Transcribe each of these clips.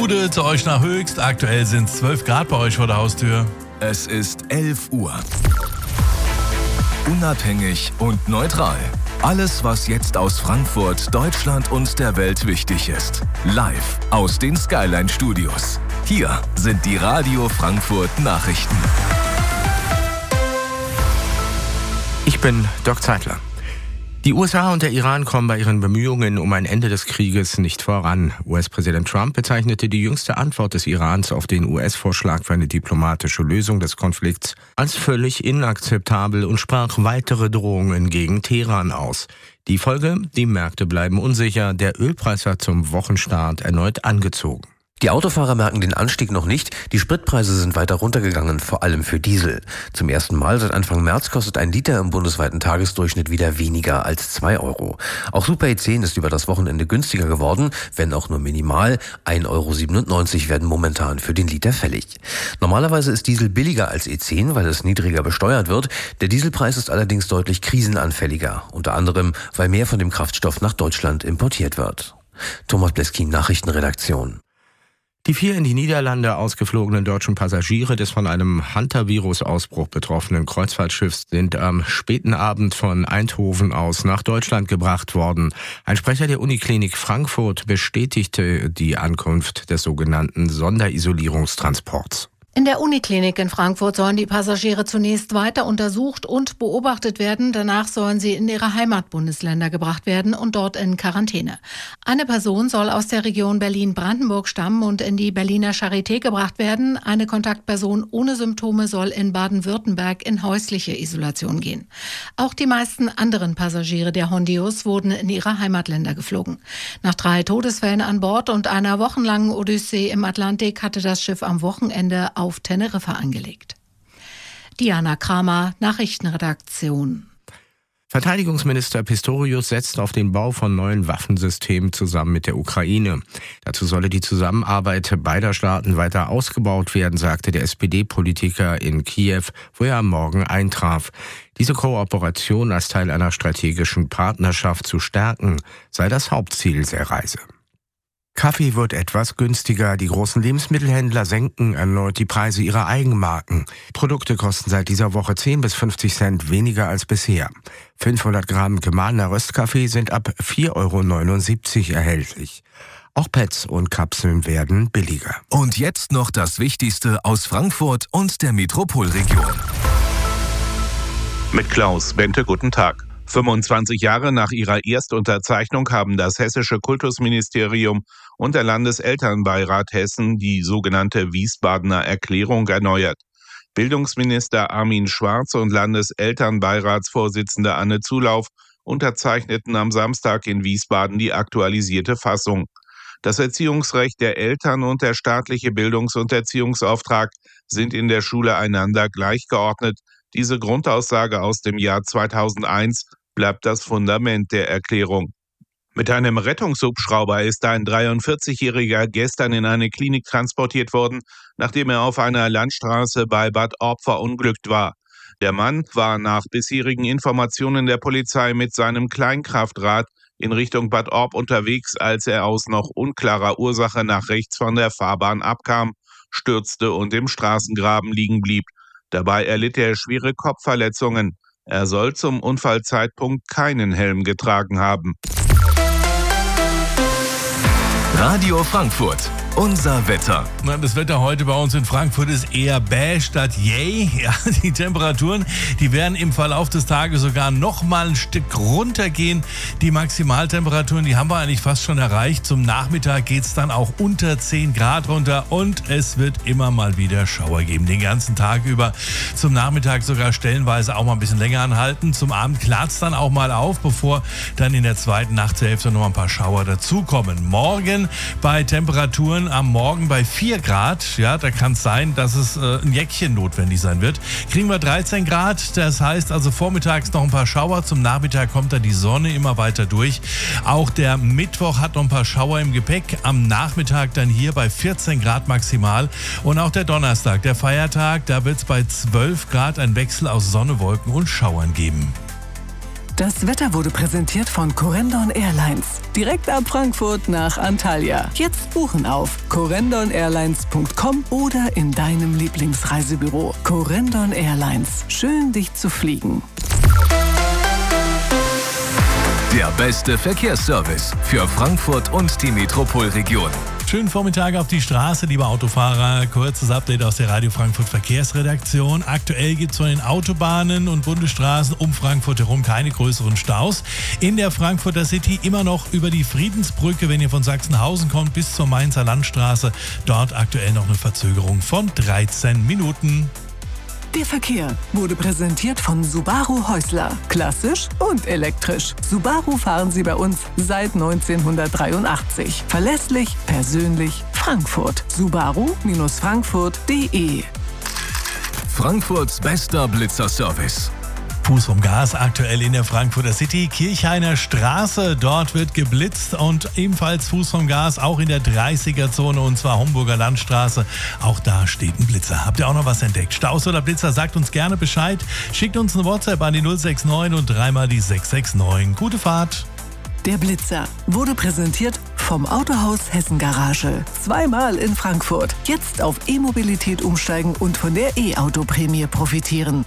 Gute zu euch nach Höchst. Aktuell sind es 12 Grad bei euch vor der Haustür. Es ist 11 Uhr. Unabhängig und neutral. Alles, was jetzt aus Frankfurt, Deutschland und der Welt wichtig ist. Live aus den Skyline Studios. Hier sind die Radio Frankfurt Nachrichten. Ich bin Dirk Zeitler. Die USA und der Iran kommen bei ihren Bemühungen um ein Ende des Krieges nicht voran. US-Präsident Trump bezeichnete die jüngste Antwort des Irans auf den US-Vorschlag für eine diplomatische Lösung des Konflikts als völlig inakzeptabel und sprach weitere Drohungen gegen Teheran aus. Die Folge: Die Märkte bleiben unsicher, der Ölpreis hat zum Wochenstart erneut angezogen. Die Autofahrer merken den Anstieg noch nicht. Die Spritpreise sind weiter runtergegangen, vor allem für Diesel. Zum ersten Mal seit Anfang März kostet ein Liter im bundesweiten Tagesdurchschnitt wieder weniger als 2 Euro. Auch Super E10 ist über das Wochenende günstiger geworden, wenn auch nur minimal. 1,97 Euro werden momentan für den Liter fällig. Normalerweise ist Diesel billiger als E10, weil es niedriger besteuert wird. Der Dieselpreis ist allerdings deutlich krisenanfälliger. Unter anderem, weil mehr von dem Kraftstoff nach Deutschland importiert wird. Thomas Bleskin, Nachrichtenredaktion. Die 4 in die Niederlande ausgeflogenen deutschen Passagiere des von einem Hantavirus-Ausbruch betroffenen Kreuzfahrtschiffs sind am späten Abend von Eindhoven aus nach Deutschland gebracht worden. Ein Sprecher der Uniklinik Frankfurt bestätigte die Ankunft des sogenannten Sonderisolierungstransports. In der Uniklinik in Frankfurt sollen die Passagiere zunächst weiter untersucht und beobachtet werden. Danach sollen sie in ihre Heimatbundesländer gebracht werden und dort in Quarantäne. Eine Person soll aus der Region Berlin-Brandenburg stammen und in die Berliner Charité gebracht werden. Eine Kontaktperson ohne Symptome soll in Baden-Württemberg in häusliche Isolation gehen. Auch die meisten anderen Passagiere der Hondius wurden in ihre Heimatländer geflogen. Nach 3 Todesfällen an Bord und einer wochenlangen Odyssee im Atlantik hatte das Schiff am Wochenende auf Teneriffa angelegt. Diana Kramer, Nachrichtenredaktion. Verteidigungsminister Pistorius setzt auf den Bau von neuen Waffensystemen zusammen mit der Ukraine. Dazu solle die Zusammenarbeit beider Staaten weiter ausgebaut werden, sagte der SPD-Politiker in Kiew, wo er am Morgen eintraf. Diese Kooperation als Teil einer strategischen Partnerschaft zu stärken, sei das Hauptziel der Reise. Kaffee wird etwas günstiger. Die großen Lebensmittelhändler senken erneut die Preise ihrer Eigenmarken. Produkte kosten seit dieser Woche 10 bis 50 Cent weniger als bisher. 500 Gramm gemahlener Röstkaffee sind ab 4,79 Euro erhältlich. Auch Pads und Kapseln werden billiger. Und jetzt noch das Wichtigste aus Frankfurt und der Metropolregion. Mit Klaus Bente, guten Tag. 25 Jahre nach ihrer Erstunterzeichnung haben das Hessische Kultusministerium und der Landeselternbeirat Hessen die sogenannte Wiesbadener Erklärung erneuert. Bildungsminister Armin Schwarz und Landeselternbeiratsvorsitzende Anne Zulauf unterzeichneten am Samstag in Wiesbaden die aktualisierte Fassung. Das Erziehungsrecht der Eltern und der staatliche Bildungs- und Erziehungsauftrag sind in der Schule einander gleichgeordnet. Diese Grundaussage aus dem Jahr 2001 bleibt das Fundament der Erklärung. Mit einem Rettungshubschrauber ist ein 43-Jähriger gestern in eine Klinik transportiert worden, nachdem er auf einer Landstraße bei Bad Orb verunglückt war. Der Mann war nach bisherigen Informationen der Polizei mit seinem Kleinkraftrad in Richtung Bad Orb unterwegs, als er aus noch unklarer Ursache nach rechts von der Fahrbahn abkam, stürzte und im Straßengraben liegen blieb. Dabei erlitt er schwere Kopfverletzungen. Er soll zum Unfallzeitpunkt keinen Helm getragen haben. Radio Frankfurt, unser Wetter. Das Wetter heute bei uns in Frankfurt ist eher bäh statt yay. Ja, die Temperaturen, die werden im Verlauf des Tages sogar noch mal ein Stück runtergehen. Die Maximaltemperaturen, die haben wir eigentlich fast schon erreicht. Zum Nachmittag geht es dann auch unter 10 Grad runter und es wird immer mal wieder Schauer geben. Den ganzen Tag über. Zum Nachmittag sogar stellenweise auch mal ein bisschen länger anhalten. Zum Abend klart es dann auch mal auf, bevor dann in der zweiten Nachtshälfte noch mal ein paar Schauer dazukommen. Morgen bei Temperaturen am Morgen bei 4 Grad, ja, da kann es sein, dass es ein Jäckchen notwendig sein wird. Kriegen wir 13 Grad, das heißt also vormittags noch ein paar Schauer, zum Nachmittag kommt da die Sonne immer weiter durch. Auch der Mittwoch hat noch ein paar Schauer im Gepäck, am Nachmittag dann hier bei 14 Grad maximal und auch der Donnerstag, der Feiertag, da wird es bei 12 Grad ein Wechsel aus Sonne, Wolken und Schauern geben. Das Wetter wurde präsentiert von Corendon Airlines. Direkt ab Frankfurt nach Antalya. Jetzt buchen auf corendonairlines.com oder in deinem Lieblingsreisebüro. Corendon Airlines. Schön, dich zu fliegen. Der beste Verkehrsservice für Frankfurt und die Metropolregion. Schönen Vormittag auf die Straße, liebe Autofahrer. Kurzes Update aus der Radio Frankfurt Verkehrsredaktion. Aktuell gibt es von den Autobahnen und Bundesstraßen um Frankfurt herum keine größeren Staus. In der Frankfurter City immer noch über die Friedensbrücke, wenn ihr von Sachsenhausen kommt, bis zur Mainzer Landstraße. Dort aktuell noch eine Verzögerung von 13 Minuten. Der Verkehr wurde präsentiert von Subaru Häusler. Klassisch und elektrisch. Subaru fahren Sie bei uns seit 1983. Verlässlich, persönlich, Frankfurt. Subaru-frankfurt.de. Frankfurts bester Blitzerservice. Fuß vom Gas aktuell in der Frankfurter City, Kirchhainer Straße, dort wird geblitzt und ebenfalls Fuß vom Gas auch in der 30er-Zone und zwar Homburger Landstraße, auch da steht ein Blitzer. Habt ihr auch noch was entdeckt? Staus oder Blitzer, sagt uns gerne Bescheid, schickt uns eine WhatsApp an die 069 und dreimal die 669. Gute Fahrt! Der Blitzer wurde präsentiert vom Autohaus Hessen Garage. Zweimal in Frankfurt. Jetzt auf E-Mobilität umsteigen und von der E-Auto-Prämie profitieren.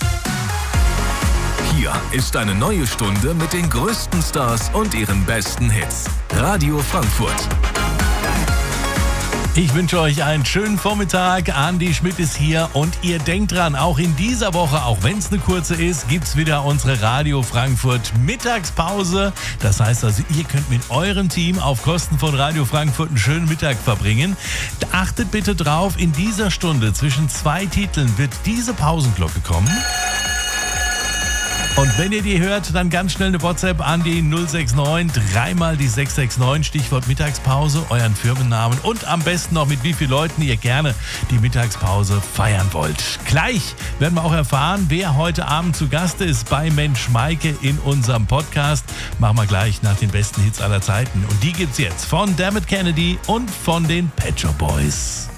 Hier ist eine neue Stunde mit den größten Stars und ihren besten Hits. Radio Frankfurt. Ich wünsche euch einen schönen Vormittag. Andi Schmidt ist hier und ihr denkt dran, auch in dieser Woche, auch wenn es eine kurze ist, gibt es wieder unsere Radio Frankfurt Mittagspause. Das heißt also, ihr könnt mit eurem Team auf Kosten von Radio Frankfurt einen schönen Mittag verbringen. Achtet bitte drauf, in dieser Stunde zwischen 2 Titeln wird diese Pausenglocke kommen. Und wenn ihr die hört, dann ganz schnell eine WhatsApp an die 069, dreimal die 669, Stichwort Mittagspause, euren Firmennamen und am besten noch mit wie vielen Leuten ihr gerne die Mittagspause feiern wollt. Gleich werden wir auch erfahren, wer heute Abend zu Gast ist bei Mensch Maike in unserem Podcast. Machen wir gleich nach den besten Hits aller Zeiten. Und die gibt's jetzt von Dermot Kennedy und von den Pet Shop Boys.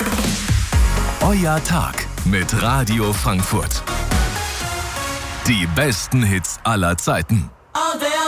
Euer Tag mit Radio Frankfurt. Die besten Hits aller Zeiten. All day.